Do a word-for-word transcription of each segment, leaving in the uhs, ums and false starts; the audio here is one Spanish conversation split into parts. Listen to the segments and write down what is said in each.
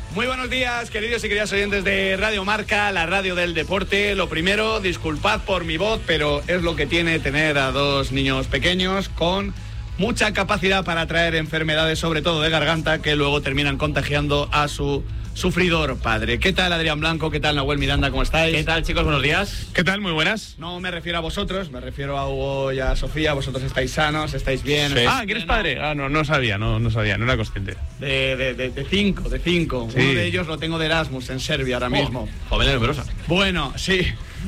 Muy buenos días, queridos y queridas oyentes de Radio Marca, la radio del deporte. Lo primero, disculpad por mi voz, pero es lo que tiene tener a dos niños pequeños con mucha capacidad para traer enfermedades, sobre todo de garganta, que luego terminan contagiando a su sufridor padre. ¿Qué tal, Adrián Blanco? ¿Qué tal, Nahuel Miranda? ¿Cómo estáis? ¿Qué tal, chicos? Buenos días. ¿Qué tal? Muy buenas. No me refiero a vosotros, me refiero a Hugo y a Sofía. ¿Vosotros estáis sanos? ¿Estáis bien? Sí. Ah, ¿que eres padre? Ah, no, no sabía, no, no sabía, no era consciente. De, de, de, de cinco, de cinco. Sí. Uno de ellos lo tengo de Erasmus, en Serbia, ahora oh, mismo. Joven numerosa. Bueno, sí,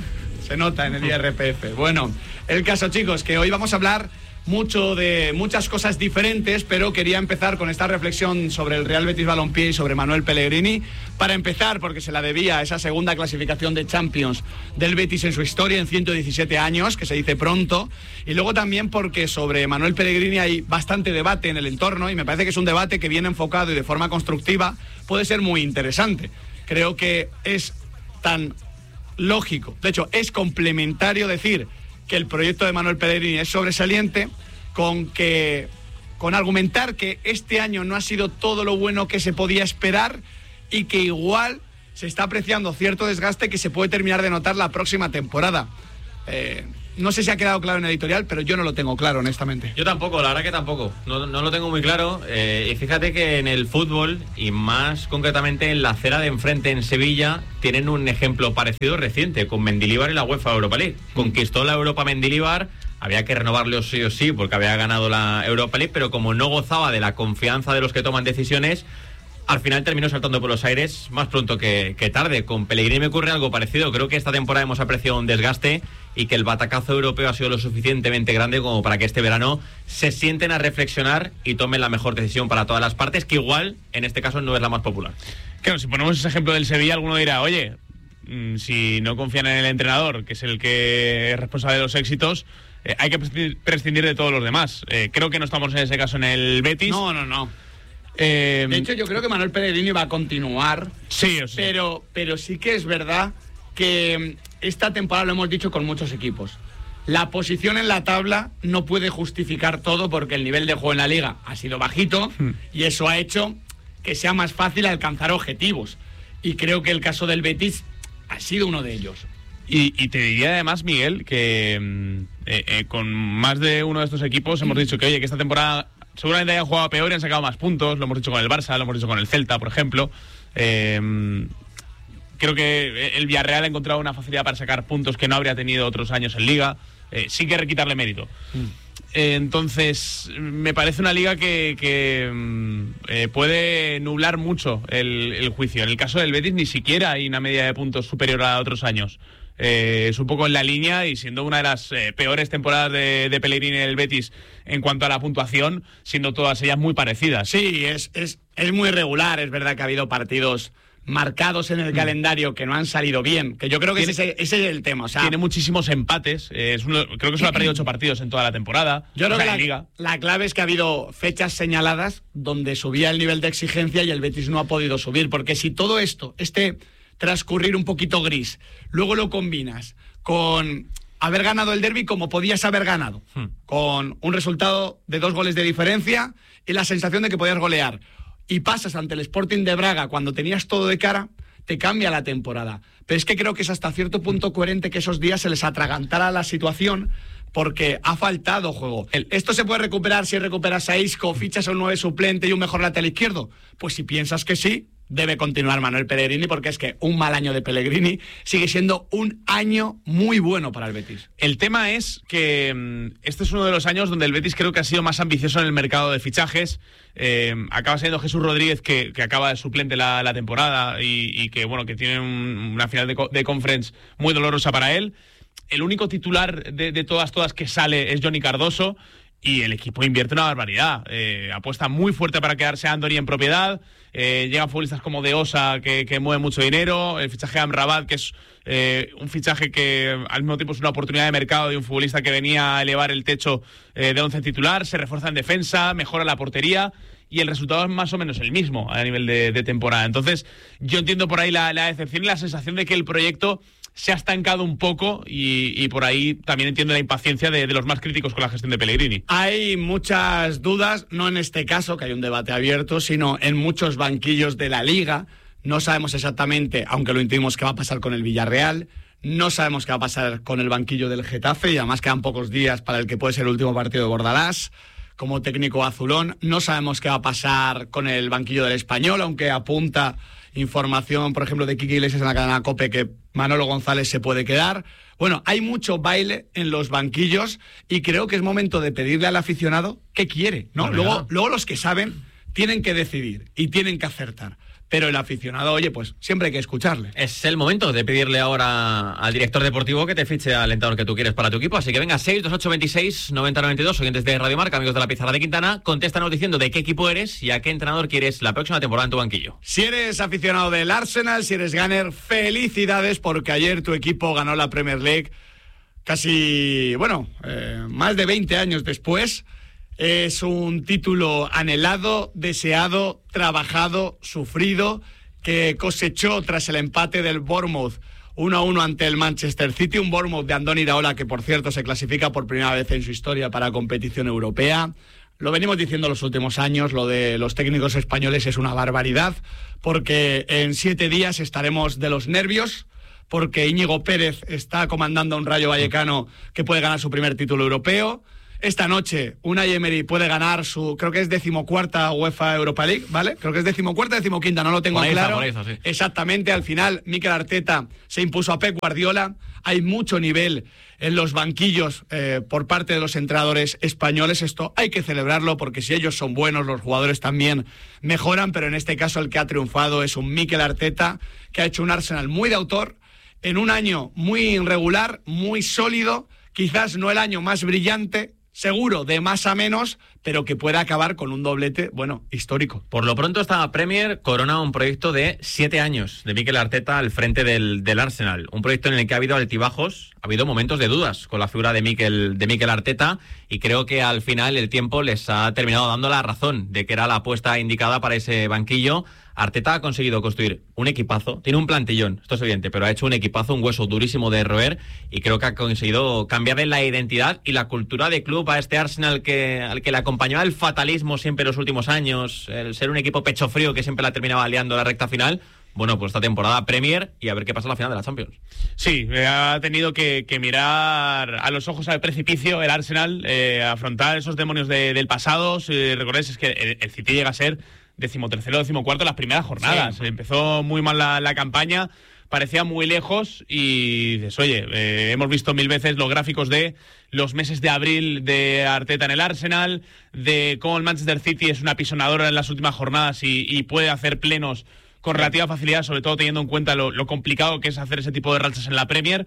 se nota en el I R P F. Bueno, el caso, chicos, que hoy vamos a hablar mucho de muchas cosas diferentes, pero quería empezar con esta reflexión sobre el Real Betis Balompié y sobre Manuel Pellegrini. Para empezar, porque se la debía a esa segunda clasificación de Champions del Betis en su historia, en ciento diecisiete años, que se dice pronto. Y luego también porque sobre Manuel Pellegrini hay bastante debate en el entorno, y me parece que es un debate que, bien enfocado y de forma constructiva, puede ser muy interesante. Creo que es tan lógico, de hecho, es complementario decir que el proyecto de Manuel Pellegrini es sobresaliente, con que con argumentar que este año no ha sido todo lo bueno que se podía esperar y que igual se está apreciando cierto desgaste que se puede terminar de notar la próxima temporada. Eh, no sé si ha quedado claro en el editorial, pero yo no lo tengo claro, honestamente. Yo tampoco, la verdad que tampoco. No, no lo tengo muy claro. Eh, y fíjate que en el fútbol, y más concretamente en la acera de enfrente en Sevilla, tienen un ejemplo parecido reciente, con Mendilibar y la UEFA Europa League. Conquistó la Europa Mendilibar, había que renovarle sí o sí porque había ganado la Europa League, pero como no gozaba de la confianza de los que toman decisiones, al final terminó saltando por los aires más pronto que, que tarde. Con Pellegrini me ocurre algo parecido. Creo que esta temporada hemos apreciado un desgaste y que el batacazo europeo ha sido lo suficientemente grande como para que este verano se sienten a reflexionar y tomen la mejor decisión para todas las partes, que igual en este caso no es la más popular. Claro, si ponemos ese ejemplo del Sevilla, alguno dirá, oye, mmm, si no confían en el entrenador, que es el que es responsable de los éxitos, eh, hay que prescindir de todos los demás. Eh, creo que no estamos en ese caso en el Betis. No, no, no. Eh, de hecho, yo creo que Manuel Pellegrini va a continuar. Sí, o sí. Pero, pero sí que es verdad que esta temporada, lo hemos dicho con muchos equipos, la posición en la tabla no puede justificar todo porque el nivel de juego en la Liga ha sido bajito hmm. y eso ha hecho que sea más fácil alcanzar objetivos. Y creo que el caso del Betis ha sido uno de ellos. Y, y te diría además, Miguel, que eh, eh, con más de uno de estos equipos hemos dicho que, oye, que esta temporada seguramente hayan jugado peor y han sacado más puntos. Lo hemos dicho con el Barça, lo hemos dicho con el Celta, por ejemplo. Eh, creo que el Villarreal ha encontrado una facilidad para sacar puntos que no habría tenido otros años en Liga. Eh, sí que quitarle mérito. Mm. Eh, entonces, me parece una liga que, que eh, puede nublar mucho el, el juicio. En el caso del Betis ni siquiera hay una media de puntos superior a otros años. Eh, es un poco en la línea y siendo una de las eh, peores temporadas de, de Pellegrini en el Betis en cuanto a la puntuación, siendo todas ellas muy parecidas. Sí, es, es, es muy regular. Es verdad que ha habido partidos marcados en el mm. calendario que no han salido bien, que yo creo que tiene, ese, ese es el tema. O sea, tiene muchísimos empates, eh, es uno, creo que solo ha perdido ocho partidos en toda la temporada. Yo creo o sea, que la, Liga. la clave es que ha habido fechas señaladas donde subía el nivel de exigencia y el Betis no ha podido subir, porque si todo esto, este transcurrir un poquito gris, luego lo combinas con haber ganado el derbi como podías haber ganado, hmm. con un resultado de dos goles de diferencia y la sensación de que podías golear, y pasas ante el Sporting de Braga cuando tenías todo de cara, te cambia la temporada. Pero es que creo que es hasta cierto punto coherente que esos días se les atragantara la situación porque ha faltado juego. El, ¿Esto se puede recuperar si recuperas a Isco, fichas a un nueve suplente y un mejor lateral izquierdo? Pues si piensas que sí, debe continuar Manuel Pellegrini, porque es que un mal año de Pellegrini sigue siendo un año muy bueno para el Betis. El tema es que mmm, este es uno de los años donde el Betis creo que ha sido más ambicioso en el mercado de fichajes. Eh, acaba siendo Jesús Rodríguez, que, que acaba de suplente la, la temporada y, y que bueno que tiene un, una final de, de conference muy dolorosa para él. El único titular de, de todas, todas que sale es Johnny Cardoso. Y el equipo invierte una barbaridad. Eh, apuesta muy fuerte para quedarse Andoni en propiedad. Eh, llegan futbolistas como De Osa, que, que mueven mucho dinero. El fichaje de Amrabat, que es eh, un fichaje que al mismo tiempo es una oportunidad de mercado de un futbolista que venía a elevar el techo eh, de once titular. Se refuerza en defensa, mejora la portería. Y el resultado es más o menos el mismo a nivel de, de temporada. Entonces, yo entiendo por ahí la, la decepción y la sensación de que el proyecto se ha estancado un poco y, y por ahí también entiendo la impaciencia de, de los más críticos con la gestión de Pellegrini. Hay muchas dudas, no en este caso, que hay un debate abierto, sino en muchos banquillos de la Liga, No sabemos exactamente, aunque lo intuimos, qué va a pasar con el Villarreal. No sabemos qué va a pasar con el banquillo del Getafe, y además quedan pocos días para el que puede ser el último partido de Bordalás como técnico azulón. No sabemos qué va a pasar con el banquillo del Español, aunque apunta información, por ejemplo, de Quique Iglesias en la cadena COPE que Manolo González se puede quedar. Bueno, hay mucho baile en los banquillos y creo que es momento de pedirle al aficionado qué quiere, ¿no? Luego, luego los que saben tienen que decidir y tienen que acertar. Pero el aficionado, oye, pues siempre hay que escucharle. Es el momento de pedirle ahora al director deportivo que te fiche al entrenador que tú quieres para tu equipo. Así que venga, seis dos ocho veintiséis noventa noventa y dos, oyentes de Radio Marca, amigos de la Pizarra de Quintana, contéstanos diciendo de qué equipo eres y a qué entrenador quieres la próxima temporada en tu banquillo. Si eres aficionado del Arsenal, si eres gunner, felicidades, porque ayer tu equipo ganó la Premier League casi, bueno, eh, más de veinte años después. Es un título anhelado, deseado, trabajado, sufrido, que cosechó tras el empate del Bournemouth uno a uno ante el Manchester City, un Bournemouth de Andoni Iraola que, por cierto, se clasifica por primera vez en su historia para competición europea. Lo venimos diciendo los últimos años, lo de los técnicos españoles es una barbaridad, porque en siete días estaremos de los nervios, porque Íñigo Pérez está comandando un Rayo Vallecano que puede ganar su primer título europeo. Esta noche, Unai Emery puede ganar su, creo que es decimocuarta UEFA Europa League, ¿vale? Creo que es decimocuarta, decimoquinta, no lo tengo claro. Por eso, sí. Exactamente, al final, Mikel Arteta se impuso a Pep Guardiola. Hay mucho nivel en los banquillos eh, por parte de los entrenadores españoles. Esto hay que celebrarlo, porque si ellos son buenos, los jugadores también mejoran, pero en este caso el que ha triunfado es un Mikel Arteta, que ha hecho un Arsenal muy de autor, en un año muy irregular, muy sólido, quizás no el año más brillante, seguro de más a menos, pero que pueda acabar con un doblete, bueno, histórico. Por lo pronto esta Premier corona un proyecto de siete años de Mikel Arteta al frente del, del Arsenal. Un proyecto en el que ha habido altibajos, ha habido momentos de dudas con la figura de Mikel, de Mikel Arteta, y creo que al final el tiempo les ha terminado dando la razón de que era la apuesta indicada para ese banquillo. Arteta ha conseguido construir un equipazo, tiene un plantillón, esto es evidente, pero ha hecho un equipazo, un hueso durísimo de roer, y creo que ha conseguido cambiarle la identidad y la cultura de club a este Arsenal que, al que le acompañaba el fatalismo siempre en los últimos años, el ser un equipo pecho frío que siempre la terminaba liando la recta final. Bueno, pues esta temporada Premier y a ver qué pasa en la final de la Champions. Sí, ha tenido que, que mirar a los ojos al precipicio el Arsenal, eh, afrontar esos demonios de, del pasado. Si recordáis, es que el, el City llega a ser decimotercero, decimocuarto en las primeras jornadas. Sí. Empezó muy mal la, la campaña, parecía muy lejos y dices, oye, eh, hemos visto mil veces los gráficos de los meses de abril de Arteta en el Arsenal, de cómo el Manchester City es una pisonadora en las últimas jornadas y, y puede hacer plenos con relativa facilidad, sobre todo teniendo en cuenta lo, lo complicado que es hacer ese tipo de rachas en la Premier.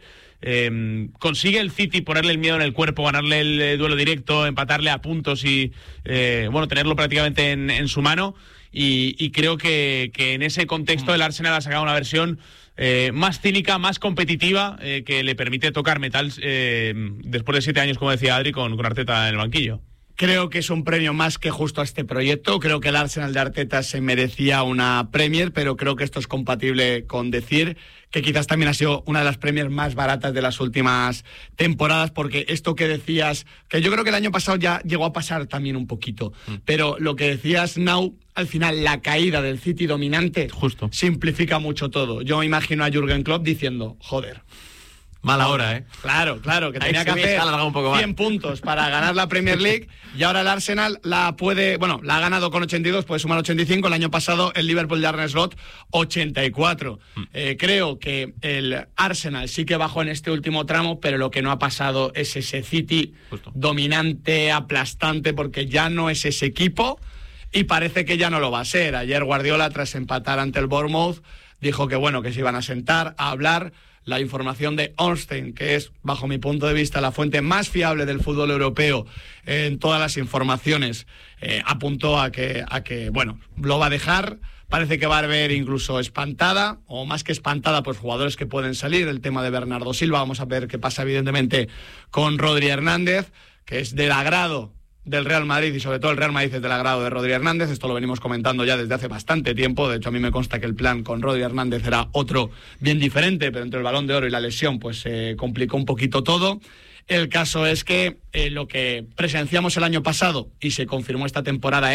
Eh, consigue el City ponerle el miedo en el cuerpo, ganarle el eh, duelo directo, empatarle a puntos y eh, bueno, tenerlo prácticamente en, en su mano. Y, y creo que, que en ese contexto el Arsenal ha sacado una versión eh, más cínica, más competitiva, eh, que le permite tocar metal eh, después de siete años, como decía Adri, con, con Arteta en el banquillo. Creo que es un premio más que justo a este proyecto. Creo que el Arsenal de Arteta se merecía una Premier, pero creo que esto es compatible con decir que quizás también ha sido una de las Premier más baratas de las últimas temporadas, porque esto que decías, que yo creo que el año pasado ya llegó a pasar también un poquito, mm. pero lo que decías, Nau, al final la caída del City dominante justo simplifica mucho todo. Yo imagino a Jürgen Klopp diciendo, joder, mala hora, ¿eh? Claro, claro, que tenía que hacer un poco cien puntos para ganar la Premier League y ahora el Arsenal la puede, bueno, la ha ganado con ochenta y dos, puede sumar ochenta y cinco. El año pasado el Liverpool de Arne Slot ochenta y cuatro. Mm. Eh, creo que el Arsenal sí que bajó en este último tramo, pero lo que no ha pasado es ese City Justo. dominante, aplastante, porque ya no es ese equipo y parece que ya no lo va a ser. Ayer Guardiola, tras empatar ante el Bournemouth, dijo que bueno, que se iban a sentar a hablar. La información de Ornstein, que es, bajo mi punto de vista, la fuente más fiable del fútbol europeo en todas las informaciones, eh, apuntó a que, a que, bueno, lo va a dejar. Parece que va a haber incluso espantada, o más que espantada, pues jugadores que pueden salir. El tema de Bernardo Silva, vamos a ver qué pasa evidentemente con Rodri Hernández, que es del agrado del Real Madrid, y sobre todo el Real Madrid es del agrado de Rodri Hernández. Esto lo venimos comentando ya desde hace bastante tiempo. De hecho, a mí me consta que el plan con Rodri Hernández era otro bien diferente, pero entre el Balón de Oro y la lesión pues se eh, complicó un poquito todo. El caso es que eh, lo que presenciamos el año pasado y se confirmó esta temporada es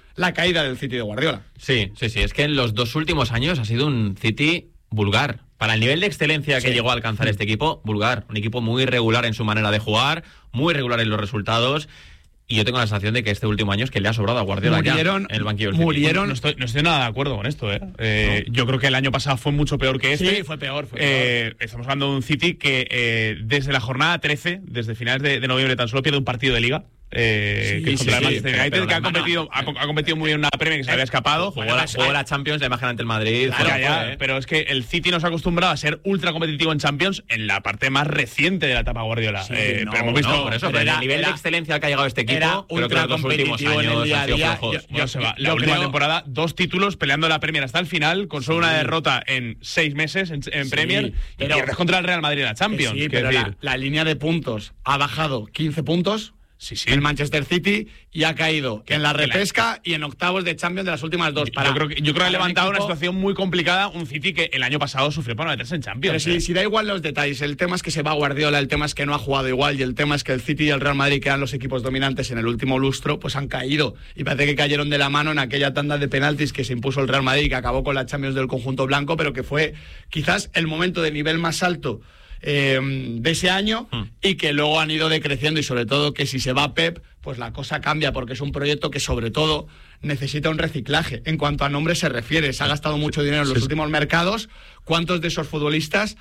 la caída del City de Guardiola. Sí, sí, sí. Es que en los dos últimos años ha sido un City vulgar. Para el nivel de excelencia que Sí. llegó a alcanzar este equipo, vulgar. Un equipo muy irregular en su manera de jugar, muy irregular en los resultados. Y yo tengo la sensación de que este último año es que le ha sobrado a Guardiola Murieron- ya en el banquillo del City. murieron- No estoy, no estoy nada de acuerdo con esto, ¿eh? Eh, Yo creo que el año pasado fue mucho peor que este. Sí, fue peor, fue Eh, estamos hablando de un City que eh, desde la jornada trece, desde finales de, de noviembre, tan solo pierde un partido de Liga. Eh, Sí, que es sí, contra el sí, Manchester pero- United, pero que ha la- competido, ha, ha competido muy bien en una Premier que se había escapado. Jugó, la, jugó la Champions, la imagen ante el Madrid. Claro, fuera ya, fue, ¿eh? pero es que el City nos ha acostumbrado a ser ultra competitivo en Champions en la parte más reciente de la etapa Guardiola. Sí, Eh, no, pero hemos visto No, por eso, pero pero en era- el nivel era- de excelencia al que ha llegado este equipo, era creo que ultra en los últimos competitivo en el años día a han sido día. flojos. Yo- Bueno, se va. La yo última creo- temporada, dos títulos peleando la Premier hasta el final, con solo una derrota en seis meses en, en Sí, Premier, y pero- pierdes contra el Real Madrid en la Champions. Sí, quiero pero decir. la, la línea de puntos ha bajado quince puntos. Sí, sí. El Manchester City y ha caído en la que la- repesca y en octavos de Champions de las últimas dos. Yo- Para- yo creo que, yo creo que ha para un levantado una equipo- situación muy complicada un City que el año pasado sufrió para no meterse en Champions. Pero ¿eh? si, si da igual los detalles, el tema es que se va Guardiola, el tema es que no ha jugado igual y el tema es que el City y el Real Madrid, que eran los equipos dominantes en el último lustro, pues han caído. Y parece que cayeron de la mano en aquella tanda de penaltis que se impuso el Real Madrid, que acabó con la Champions del conjunto blanco, pero que fue quizás el momento de nivel más alto eh, de ese año Hmm. y que luego han ido decreciendo y sobre todo que si se va Pep, pues la cosa cambia porque es un proyecto que sobre todo necesita un reciclaje. En cuanto a nombres se refiere, se ha gastado mucho dinero en los Sí. últimos mercados. ¿Cuántos de esos futbolistas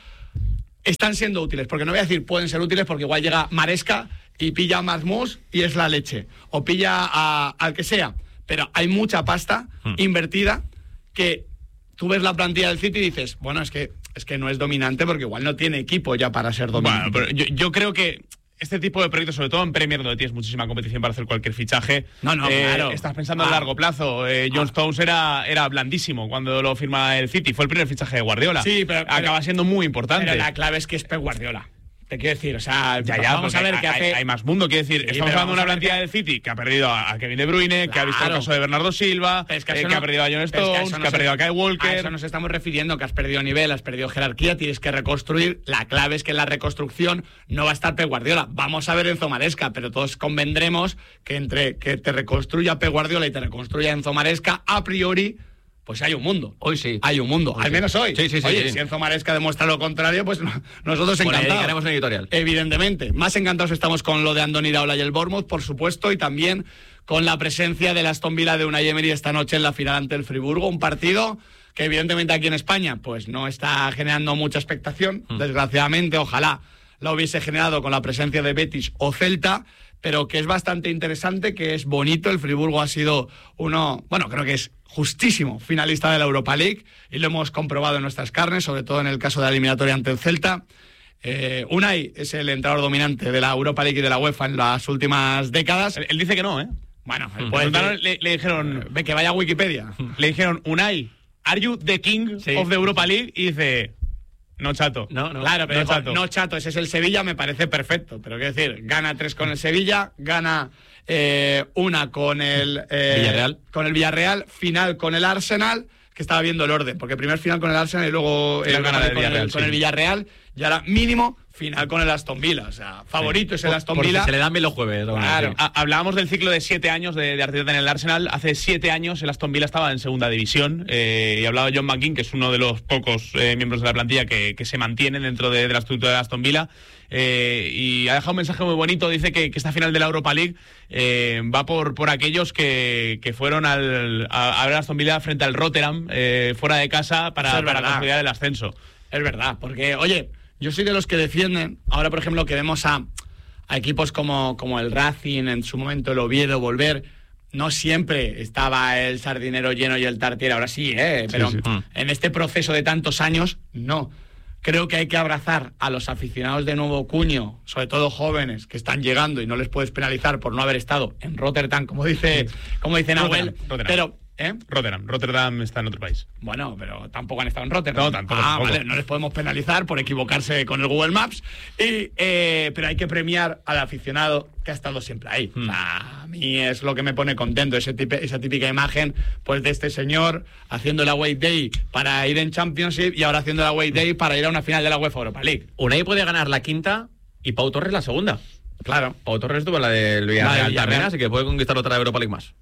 están siendo útiles? Porque no voy a decir pueden ser útiles porque igual llega Maresca y pilla a Mazmús y es la leche. O pilla a, al que sea. Pero hay mucha pasta Hmm. invertida que tú ves la plantilla del City y dices, bueno, es que, es que no es dominante porque igual no tiene equipo ya para ser dominante. Bueno, pero yo, yo creo que este tipo de proyectos, sobre todo en Premier, donde tienes muchísima competición para hacer cualquier fichaje, No, no, eh, claro. estás pensando a Ah. largo plazo. Eh, John Ah. Stones era, era blandísimo cuando lo firma el City. Fue el primer fichaje de Guardiola. Sí, pero- pero- acaba siendo muy importante. Pero la clave es que es Pep Guardiola. Te quiero decir, o sea, Ya, ya, vamos a porque ver qué hay, hace. hay más mundo, quiero decir. Sí, estamos pero hablando de una vamos a ver plantilla qué- del City que ha perdido a, a Kevin De Bruyne, que ha visto el Claro. caso de Bernardo Silva, Pero es que eh, eso que no- ha perdido a John pero es que a Stones, eso que, no ha se- perdido a Kyle A Walker. eso nos estamos refiriendo, que has perdido nivel, has perdido jerarquía, tienes que reconstruir. La clave es que en la reconstrucción no va a estar Pep Guardiola. Vamos a ver Enzo Maresca, pero todos convendremos que entre que te reconstruya Pep Guardiola y te reconstruya Enzo Maresca, a priori, pues hay un mundo. Hoy sí. Hay un mundo, Hoy al sí. menos hoy. Sí, sí, sí, Oye, sí. si Enzo Maresca demuestra lo contrario, pues no- nosotros Bueno, encantados. dedicaremos un editorial. Evidentemente. Más encantados estamos con lo de Andoni Iraola y el Bournemouth, por supuesto, y también con la presencia del Aston Villa de Unai Emery esta noche en la final ante el Friburgo. Un partido que evidentemente aquí en España pues no está generando mucha expectación, Mm. desgraciadamente. Ojalá la hubiese generado con la presencia de Betis o Celta, pero que es bastante interesante, que es bonito. El Friburgo ha sido uno, bueno, creo que es justísimo finalista de la Europa League y lo hemos comprobado en nuestras carnes, sobre todo en el caso de la eliminatoria ante el Celta. Eh, Unai es el entrenador dominante de la Europa League y de la UEFA en las últimas décadas. Él, él dice que no, ¿eh? Bueno, él Mm. puede Preguntaron- decir- le, le dijeron, ve que vaya a Wikipedia. le dijeron, Unai, ¿are you the king Sí. of the Europa League? Y dice, no, chato. No, no. Claro, pero no, dijo, chato. no, chato, ese es el Sevilla, me parece perfecto. Pero quiero decir, gana tres con el Sevilla, gana eh, una con el eh, Villarreal. con el Villarreal, final con el Arsenal, que estaba viendo el orden, porque primer final con el Arsenal y luego Final gana del con, el, Villarreal, con sí. el Villarreal, y ahora mínimo final con el Aston Villa. O sea, favorito es el Aston Porque Villa. se le dan bien los jueves. bueno, Claro. sí. Ha- Hablábamos del ciclo de siete años de, de Arteta en el Arsenal. Hace siete años el Aston Villa estaba en segunda división eh, y hablaba John McGinn, que es uno de los pocos eh, miembros de la plantilla que, que se mantienen dentro de, de la estructura de Aston Villa. Eh, y ha dejado un mensaje muy bonito. Dice que, que esta final de la Europa League eh, va por, por aquellos que, que fueron al, a, a ver a Aston Villa frente al Rotterdam eh, fuera de casa para, Eso es para verdad. consolidar el ascenso. Es verdad, porque, oye, yo soy de los que defienden, ahora por ejemplo que vemos a, a equipos como, como el Racing, en su momento el Oviedo, volver, no siempre estaba el sardinero lleno y el tartiere, ahora sí, ¿eh? Pero sí. en este proceso de tantos años, no. Creo que hay que abrazar a los aficionados de nuevo cuño, sobre todo jóvenes que están llegando y no les puedes penalizar por no haber estado en Rotterdam, como dice, como dice Nahuel, Rotterdam, Rotterdam. pero... ¿eh? Rotterdam. Rotterdam está en otro país. Bueno, pero tampoco han estado en Rotterdam. No, tampoco, Ah, tampoco. vale, no les podemos penalizar por equivocarse con el Google Maps. Y, eh, pero hay que premiar al aficionado que ha estado siempre ahí. Hmm. O sea, a mí es lo que me pone contento, ese tipe- esa típica imagen pues de este señor haciendo el away day para ir en Championship y ahora haciendo el away day para ir a una final de la UEFA Europa League. Unai puede ganar la quinta y Pau Torres la segunda. Claro. Pau Torres tuvo la del Villarreal, Villarreal. también, así que puede conquistar otra Europa League más.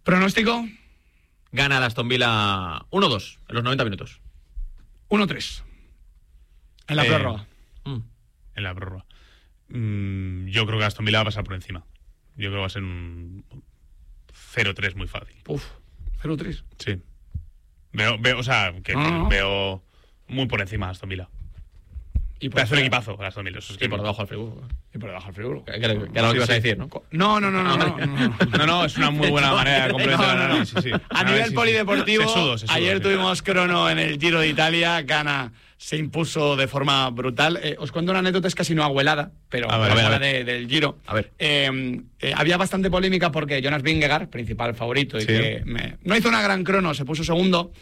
¿Pronóstico? Gana el Aston Villa uno dos en los noventa minutos. uno tres. En la Eh, prórroga. Mm. En la prórroga. Mm, yo creo que Aston Villa va a pasar por encima. Yo creo que va a ser un cero tres muy fácil. Uf, cero tres. Sí. Veo, veo, o sea, que No, no, no. veo muy por encima a Aston Villa. Y por, Pedazo de fuera- equipazo, Aston Villa. Eso es Y que por debajo al Friburgo. y por debajo del Friburgo. Que, que, que era lo Sí, que ibas a sí. decir, ¿no? No, no, no, no, no, no, no. No, no, es una muy buena manera de complementar No, el no, no. análisis, sí. A Un nivel análisis polideportivo, sesudo, sesudo, ayer sí. tuvimos crono en el Giro de Italia, Gana se impuso de forma brutal. Eh, os cuento una anécdota, es casi no abuelada, pero A ver, pero a ver, fuera a ver. de- del Giro. A ver. Eh, eh, había bastante polémica porque Jonas Vingegaard, principal favorito, y Sí. que me- no hizo una gran crono, se puso segundo.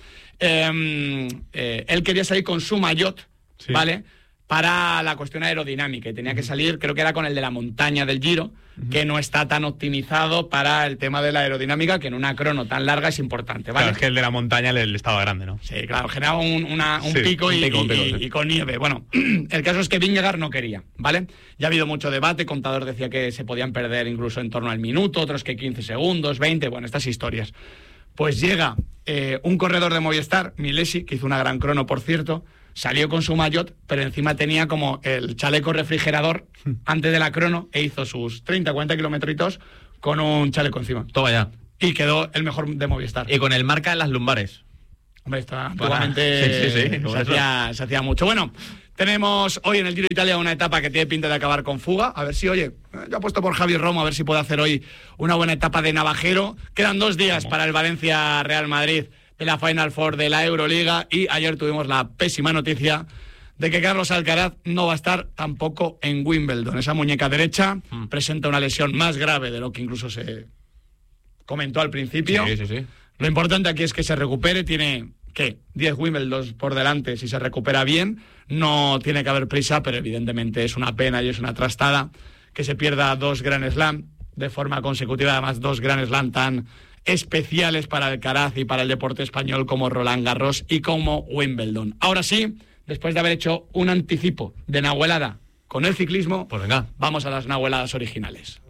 Eh, eh, él quería salir con su maillot, Sí. ¿vale? Para la cuestión aerodinámica y tenía que salir, creo que era con el de la montaña del Giro, que no está tan optimizado para el tema de la aerodinámica, que en una crono tan larga es importante, ¿vale? Claro, es que el de la montaña le, le estaba grande, ¿no? Sí, claro, generaba un, una- un Sí, pico, un y, pico, un pico, y- sí. y con nieve. Bueno, el caso es que Vingegaard no quería, ¿vale? Ya ha habido mucho debate, Contador decía que se podían perder incluso en torno al minuto, otros que quince segundos, veinte, bueno, estas historias. Pues llega eh, un corredor de Movistar, Milesi, que hizo una gran crono, por cierto, salió con su maillot, pero encima tenía como el chaleco refrigerador antes de la crono e hizo sus treinta, cuarenta kilometritos con un chaleco encima. Toma ya. Y quedó el mejor de Movistar. Y con el marca en las lumbares. Hombre, esto antiguamente sí, sí, sí, se, con eso. hacía, se hacía mucho. Bueno, tenemos hoy en el Giro de Italia una etapa que tiene pinta de acabar con fuga. A ver si, oye, eh, yo apuesto por Javi Romo, a ver si puede hacer hoy una buena etapa de navajero. Quedan dos días para el Valencia-Real Madrid de la Final Four de la Euroliga y ayer tuvimos la pésima noticia de que Carlos Alcaraz no va a estar tampoco en Wimbledon. Esa muñeca derecha Mm. presenta una lesión más grave de lo que incluso se comentó al principio. Sí, sí, sí. Lo importante aquí es que se recupere, tiene, ¿qué? diez Wimbledon por delante, si se recupera bien, no tiene que haber prisa, pero evidentemente es una pena y es una trastada que se pierda dos Grand Slam de forma consecutiva, además dos Grand Slam tan especiales para Alcaraz y para el deporte español como Roland Garros y como Wimbledon. Ahora sí, después de haber hecho un anticipo de Nahuelada con el ciclismo, Pues venga. vamos a las Nahueladas originales.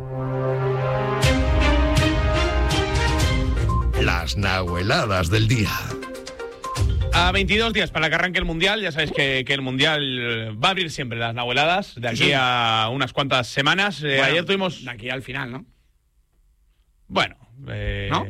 Las Nahueladas del día. A veintidós días para que arranque el Mundial, ya sabéis que, que el Mundial va a abrir siempre las nahueladas, de aquí Sí. a unas cuantas semanas. Eh, Bueno, ayer tuvimos... de aquí al final, ¿no? Bueno, eh, ¿No?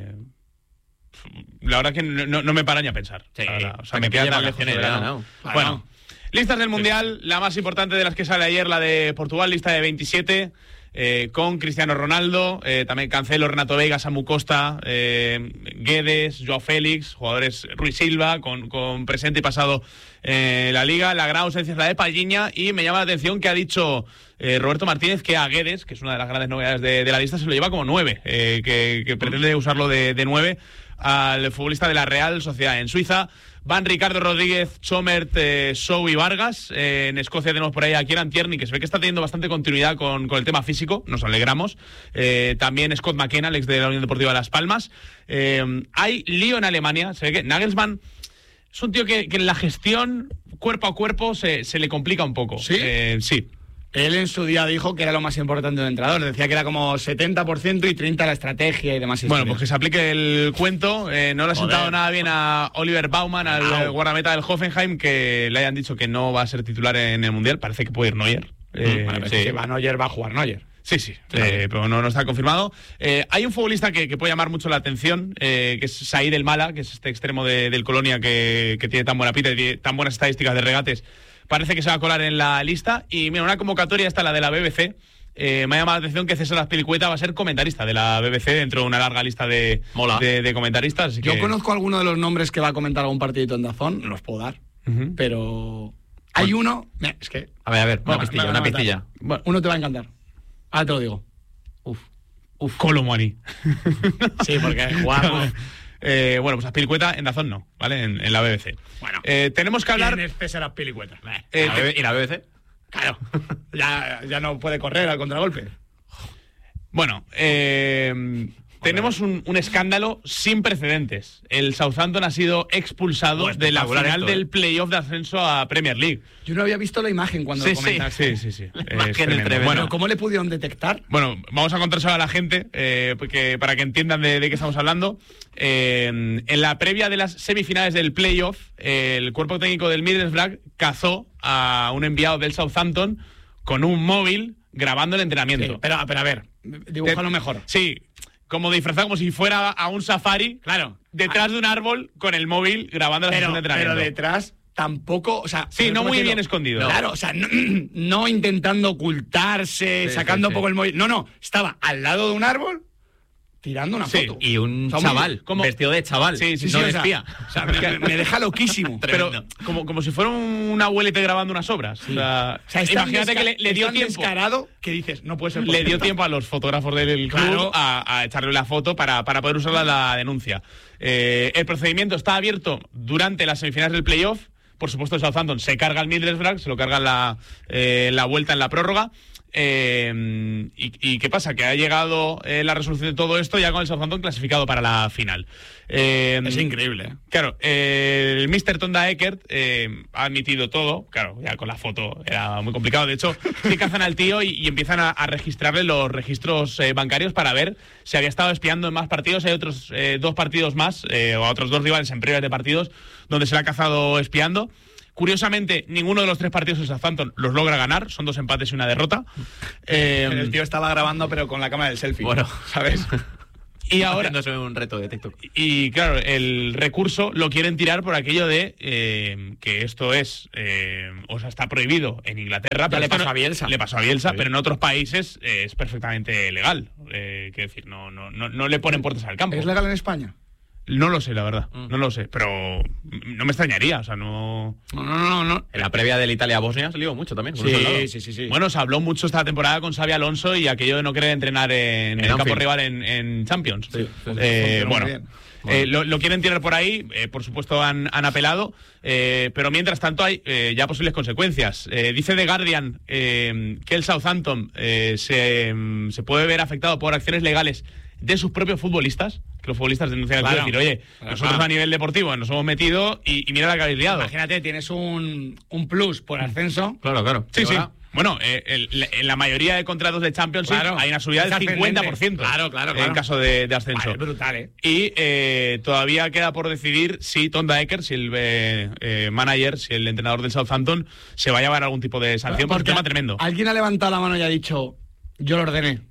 la verdad que no, no- no me para ni a pensar. Sí, la verdad. O sea, para me que queda pille tan lejos vacaciones el ya, verano. ¿no? Claro. Bueno, listas del Mundial, la más importante de las que sale ayer, la de Portugal, lista de veintisiete, eh, con Cristiano Ronaldo, eh, también Cancelo, Renato Veiga, Samu Costa, eh, Guedes, Joao Félix, jugadores Ruiz Silva, con, con presente y pasado en la Liga. La gran ausencia es la de Palhinha, y me llama la atención que ha dicho eh, Roberto Martínez que a Guedes, que es una de las grandes novedades de, de la lista, se lo lleva como nueve, eh, que, que pretende usarlo de, de nueve al futbolista de la Real Sociedad en Suiza. Van Ricardo Rodríguez, Chomert, eh, Sou y Vargas. Eh, en Escocia tenemos por ahí a Kieran Tierney, que se ve que está teniendo bastante continuidad con, con el tema físico, nos alegramos. Eh, también Scott McKenna, el ex de la Unión Deportiva Las Palmas. Eh, hay lío en Alemania, se ve que Nagelsmann es un tío que, que en la gestión cuerpo a cuerpo se, se le complica un poco. ¿Sí? Eh, sí. Él en su día dijo que era lo más importante de un entrenador. Decía que era como setenta por ciento y treinta por ciento la estrategia y demás. Bueno, historias. pues que se aplique el cuento. Eh, no le ha Joder. sentado nada bien a Oliver Baumann, al Au. eh, guardameta del Hoffenheim, que le hayan dicho que no va a ser titular en el Mundial. Parece que puede ir Neuer. Eh, Bueno, pero sí. si va Neuer, va a jugar Neuer. Sí, sí, eh, pero no, no está confirmado. Eh, hay un futbolista que, que puede llamar mucho la atención, eh, que es Said El Mala, que es este extremo de- del Colonia que, que tiene tan buena pinta y tiene tan buenas estadísticas de regates. Parece que se va a colar en la lista. Y mira, una convocatoria está la de la B B C. Eh, me ha llamado la atención que César Azpilicueta va a ser comentarista de la B B C dentro de una larga lista de, Mola. de, de comentaristas. así Yo que- conozco alguno de los nombres que va a comentar algún partidito en Dazón, no los puedo dar, Ujú. pero hay uno, mira, es que A ver, a ver, una Bueno, pistilla, me- una me- pistilla. bueno, uno te va a encantar. Ahora te lo digo. Uf. Uf, Colomani. Sí, porque jugamos. Eh, bueno, pues Azpilicueta en Dazón no, ¿vale? En, en la B B C. Bueno. Eh, tenemos que hablar... ¿Quién es César Azpilicueta? eh, ¿Y la B- ¿Y la B B C? Claro, ya, ya no puede correr al contragolpe. Bueno, eh, tenemos un, un escándalo sin precedentes. El Southampton ha sido expulsado Pues de la final esto, del ¿eh? playoff de ascenso a Premier League. Yo no había visto la imagen cuando Sí, lo sí, comentaste. sí, sí, sí. La Es imagen es tremendo. tremenda. Bueno, Pero ¿cómo le pudieron detectar? Bueno, vamos a contárselo a la gente eh, porque, para que entiendan de, de qué estamos hablando. Eh, en la previa de las semifinales del playoff, eh, el cuerpo técnico del Middlesbrough cazó a un enviado del Southampton con un móvil grabando el entrenamiento. Sí, pero, pero a ver, dibújalo mejor. Sí, como disfrazado, como si fuera a un safari, Claro. detrás de un árbol con el móvil grabando la Pero, sesión de entrenamiento. pero detrás tampoco, o sea... Sí, pero no me muy refiero- bien escondido. Claro, o sea, no, no intentando ocultarse, Sí, sacando sí, un poco sí. el móvil. No, no, estaba al lado de un árbol tirando una Sí, foto. Y un O sea, muy- chaval, como- vestido de chaval. Sí, sí, no sí, de o sea, espía. O sea, me, me deja loquísimo. Pero Tremendo. como, como si fuera un abuelete grabando unas obras. O sea, O sea, es tan imagínate que le, desca- le dio es tan tiempo. descarado que dices, no puede ser Le posible. dio tiempo a los fotógrafos del club Claro. a, a echarle la foto para, para poder usarla en la denuncia. Eh, el procedimiento está abierto durante las semifinales del playoff. Por supuesto, el Southampton se carga al Middlesbrough, se lo carga en la, eh, la vuelta en la prórroga. Eh, y, ¿Y qué pasa? Que ha llegado eh, la resolución de todo esto ya con el Southampton clasificado para la final. Eh, Es increíble, ¿eh? Claro, eh, el mister Tonda Eckert eh, ha admitido todo. Claro, ya con la foto era muy complicado. De hecho, sí cazan al tío y, y empiezan a, a registrarle los registros eh, bancarios para ver si había estado espiando en más partidos. Hay otros eh, dos partidos más, eh, o a otros dos rivales en previas de partidos, donde se le ha cazado espiando. Curiosamente, ninguno de los tres partidos de Southampton los logra ganar. Son dos empates y una derrota. Eh, El tío estaba grabando, pero con la cámara del selfie. Bueno. ¿sabes? y ahora... Haciéndose un reto de TikTok. Y claro, el recurso lo quieren tirar por aquello de eh, que esto es, eh, o sea, está prohibido en Inglaterra. Ya pero le esto pasó no- a Bielsa. Le pasó a Bielsa, Sí. pero en otros países eh, es perfectamente legal. Eh, quiero decir, no, no, no, no le ponen puertas al campo. ¿Es legal en España? No lo sé, la verdad. Mm. No lo sé, pero no me extrañaría, o sea, no... No, no, no, no. En la previa del Italia-Bosnia se lió mucho también. con un soldado. Sí, sí, sí, sí. Bueno, se habló mucho esta temporada con Xabi Alonso y aquello de no querer entrenar en, En el campo Anfield. rival en, en Champions. Sí, sí, sí. Eh, Funcionó bueno, muy bien. eh, lo, lo quieren tirar por ahí, eh, por supuesto han, han apelado, eh, pero mientras tanto hay eh, ya posibles consecuencias. Eh, dice The Guardian eh, que el Southampton eh, se, mm, se puede ver afectado por acciones legales de sus propios futbolistas, que los futbolistas denuncian Claro. al club y decir, oye, Claro. nosotros a nivel deportivo nos hemos metido y, y mira la que habéis liado. Imagínate, tienes un, un plus por ascenso. Claro, claro. Sí, sí. Ahora, Bueno, eh, el- en la mayoría de contratos de Champions League Claro. hay una subida Es del ascendente. cincuenta por ciento. Claro, claro, claro. En caso de, de ascenso. Vale, brutal, ¿eh? Y eh, todavía queda por decidir si Tonda Eckert, si el eh, eh, manager, si el entrenador del Southampton, se va a llevar algún tipo de sanción. Porque es un tema tremendo. Alguien ha levantado la mano y ha dicho, yo lo ordené.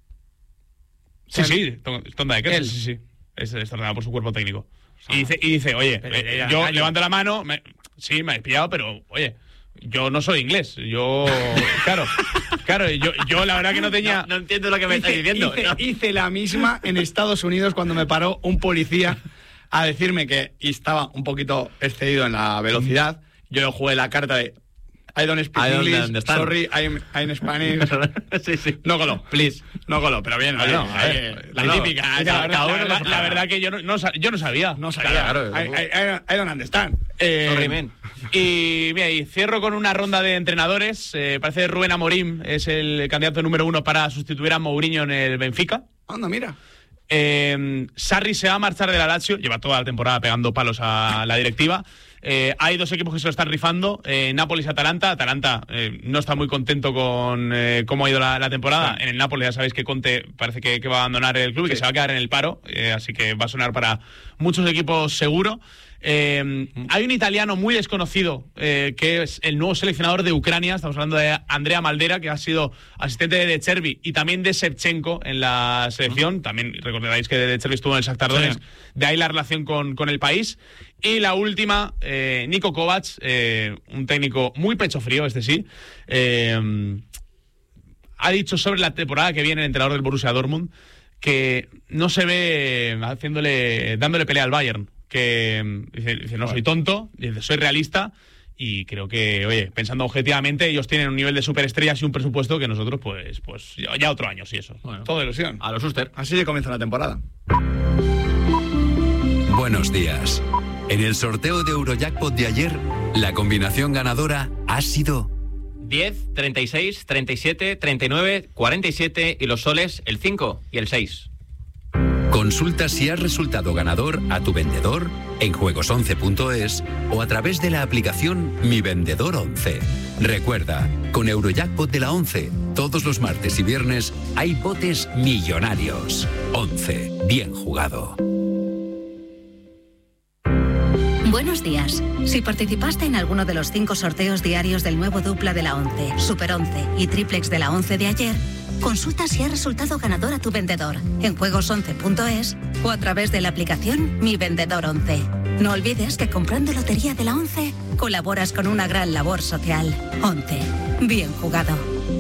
Sí, sí, Ton- Tonda Eckert, Él. sí, sí, sí. Es, es ordenado por su cuerpo técnico. Y dice, y dice oye, Pero, eh, ya, yo callo. levanto la mano, me- sí, me habéis pillado, pero, oye, yo no soy inglés. Yo, claro, claro, yo, yo la verdad que no tenía... no, no entiendo lo que me estás Hice, diciendo. hice- No. hice la misma en Estados Unidos cuando me paró un policía a decirme que y estaba un poquito excedido en la velocidad. Yo jugué la carta de I don't speak I don't English, understand. sorry, I'm, I'm Spanish. sí, sí. No coló, please. No coló, pero bien, Bueno, oye, a ver, eh, la no, típica. la, esa- verdad- cada uno la verdad- con su la cara. verdad que yo no, no sa- yo no sabía. No sabía. Claro, claro. I, I- I don't- I don't understand. Eh, Sorry, man. Y mira, y cierro con una ronda de entrenadores. Eh, parece que Rubén Amorim es el candidato número uno para sustituir a Mourinho en el Benfica. Anda, mira. Eh, Sarri se va a marchar de la Lazio, lleva toda la temporada pegando palos a la directiva. Eh, hay dos equipos que se lo están rifando, eh, Nápoles y Atalanta. Atalanta eh, no está muy contento con eh, cómo ha ido la, la temporada. En el Nápoles ya sabéis que Conte parece que, que va a abandonar el club y que se va a quedar en el paro, eh, así que va a sonar para muchos equipos seguro. Eh, hay un italiano muy desconocido eh, que es el nuevo seleccionador de Ucrania. Estamos hablando de Andrea Maldera, que ha sido asistente de De Chervi y también de Shevchenko en la selección. También recordaréis que De Chervi estuvo en el Shakhtar Donetsk. Sí. De ahí la relación con, con el país. Y la última, eh, Niko Kovac, eh, un técnico muy pecho frío, este sí. Eh, ha dicho sobre la temporada que viene el entrenador del Borussia Dortmund que no se ve haciéndole, dándole pelea al Bayern. Que mm, dice, dice, no soy tonto, dice, soy realista y creo que, oye, pensando objetivamente, ellos tienen un nivel de superestrellas y un presupuesto que nosotros, pues, pues ya, ya otro año, sí, eso. Bueno, Todo ilusión. a los Uster. Así se comienza la temporada. Buenos días. En el sorteo de Eurojackpot de ayer, la combinación ganadora ha sido diez, treinta y seis, treinta y siete, treinta y nueve, cuarenta y siete y los soles el cinco y el seis. Consulta si has resultado ganador a tu vendedor en juegos once punto es o a través de la aplicación Mi Vendedor once. Recuerda, con Eurojackpot de la once, todos los martes y viernes hay botes millonarios. once. Bien jugado. Buenos días. Si participaste en alguno de los cinco sorteos diarios del nuevo dupla de la once, Super once y Triplex de la once de ayer, consulta si ha resultado ganador a tu vendedor en juegos once punto es o a través de la aplicación Mi Vendedor once. No olvides que comprando Lotería de la once colaboras con una gran labor social. once. Bien jugado.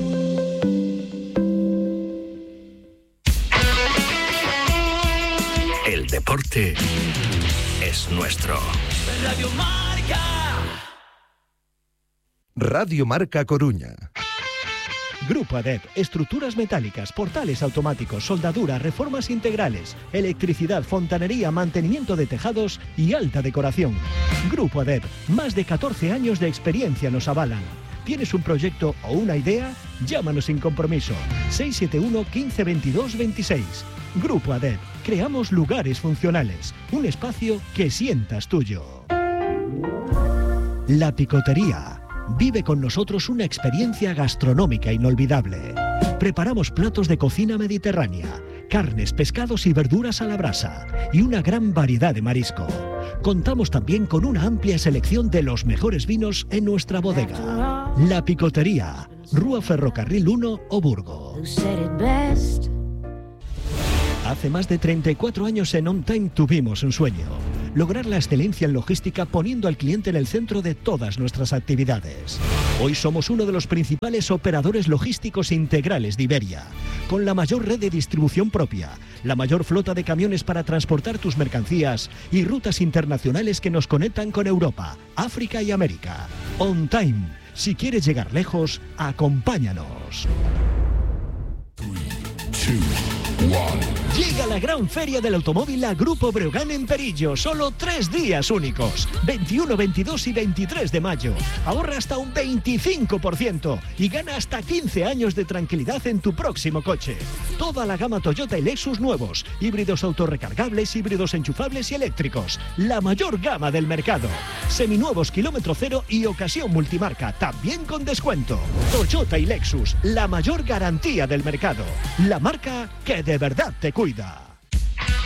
El deporte es nuestro. Radio Marca. Radio Marca Coruña. Grupo ADEP, estructuras metálicas, portales automáticos, soldadura, reformas integrales, electricidad, fontanería, mantenimiento de tejados y alta decoración. Grupo ADEP, más de catorce años de experiencia nos avalan. ¿Tienes un proyecto o una idea? Llámanos sin compromiso. seis siete uno, quince, veintidós, veintiséis. Grupo ADEP, creamos lugares funcionales, un espacio que sientas tuyo. La Picotería. Vive con nosotros una experiencia gastronómica inolvidable. Preparamos platos de cocina mediterránea, carnes, pescados y verduras a la brasa y una gran variedad de marisco. Contamos también con una amplia selección de los mejores vinos en nuestra bodega. La Picotería, Rúa Ferrocarril uno, Oburgo. Hace más de treinta y cuatro años en On Time tuvimos un sueño: lograr la excelencia en logística poniendo al cliente en el centro de todas nuestras actividades. Hoy somos uno de los principales operadores logísticos integrales de Iberia, con la mayor red de distribución propia, la mayor flota de camiones para transportar tus mercancías y rutas internacionales que nos conectan con Europa, África y América. On Time. Si quieres llegar lejos, acompáñanos. Llega la gran feria del automóvil a Grupo Breogán en Perillo. Solo tres días únicos. veintiuno, veintidós y veintitrés de mayo. Ahorra hasta un veinticinco por ciento y gana hasta quince años de tranquilidad en tu próximo coche. Toda la gama Toyota y Lexus nuevos. Híbridos autorrecargables, híbridos enchufables y eléctricos. La mayor gama del mercado. Seminuevos kilómetro cero y ocasión multimarca. También con descuento. Toyota y Lexus. La mayor garantía del mercado. La marca que de verdad te cuida.